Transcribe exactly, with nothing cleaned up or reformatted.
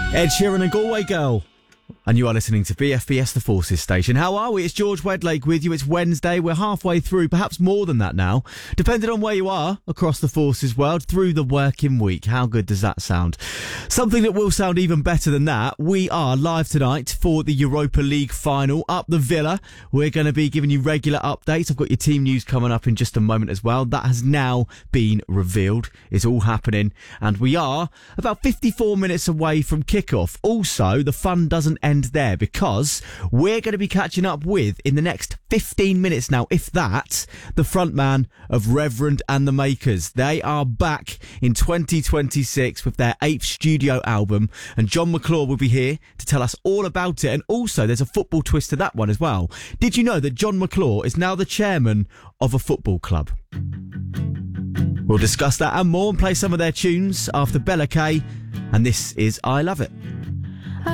Ed Sheeran and Galway Girl. And you are listening to B F B S The Forces Station. How are we? It's George Wedlake with you. It's Wednesday. We're halfway through, perhaps more than that now, depending on where you are across the Forces world through the working week. How good does that sound? Something that will sound even better than that. We are live tonight for the Europa League final up the Villa. We're going to be giving you regular updates. I've got your team news coming up in just a moment as well. That has now been revealed. It's all happening. And we are about fifty-four minutes away from kickoff. Also, the fun doesn't end there, because we're going to be catching up with, in the next fifteen minutes now, if that, the frontman of Reverend and the Makers. They are back in twenty twenty-six with their eighth studio album, and John McClure will be here to tell us all about it. And also, there's a football twist to that one as well. Did you know that John McClure is now the chairman of a football club? We'll discuss that and more and play some of their tunes after Bella Kay, and this is I Love It.